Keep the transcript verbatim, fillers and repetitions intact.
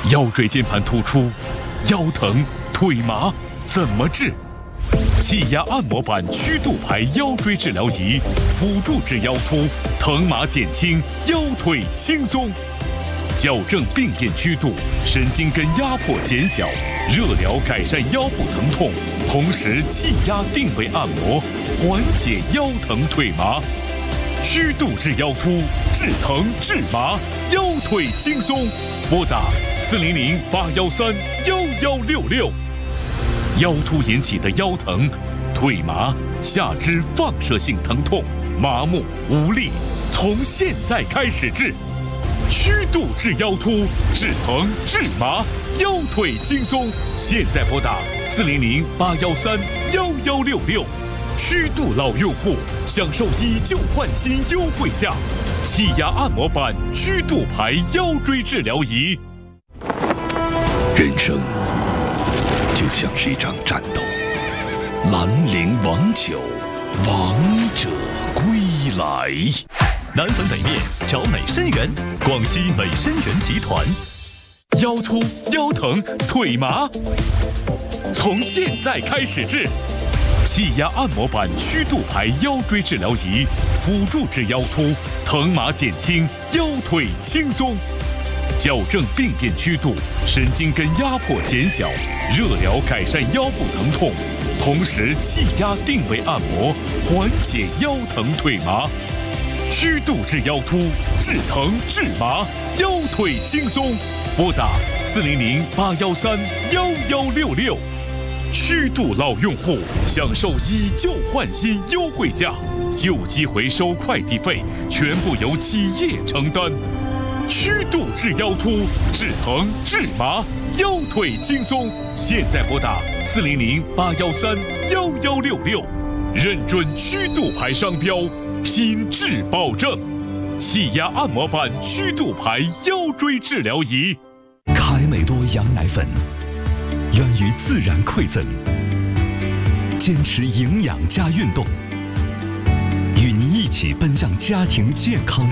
腰椎间盘突出、腰疼、腿麻怎么治？气压按摩板曲度排腰椎治疗仪，辅助治腰突，疼麻减轻，腰腿轻松。矫正病变曲度，神经根压迫减小，热疗改善腰部疼痛，同时气压定位按摩，缓解腰疼腿麻。曲度治腰突，治疼治麻，腰腿轻松。拨打四零零八幺三幺幺六六。腰突引起的腰疼、腿麻、下肢放射性疼痛、麻木无力，从现在开始治。曲度治腰突，治疼治麻，腰腿轻松。现在拨打四零零八幺三幺幺六六。曲度老用户享受以旧换新优惠价，气压按摩板曲度排腰椎治疗仪。 人生就像是一场战斗，兰陵王酒，王者归来。 南汾北面找美参园，广西美参园集团。 腰突、腰疼、腿麻，从现在开始治。气压按摩板曲度排腰椎治疗仪，辅助治腰突，疼麻减轻，腰腿轻松。矫正病变曲度，神经根压迫减小，热疗改善腰部疼痛，同时气压定位按摩，缓解腰疼腿麻。曲度治腰突，治疼治麻，腰腿轻松。拨打四零零八幺三幺幺六六。曲度老用户享受以旧换新优惠价，旧机回收快递费全部由企业承担。曲度治腰突，治疼治麻，腰腿轻松。现在拨打四零零八幺三幺幺六六，认准曲度牌商标，品质保证。气压按摩板曲度牌腰椎治疗仪。 凯美多羊奶粉，源于自然馈赠，坚持营养加运动，与您一起奔向家庭健康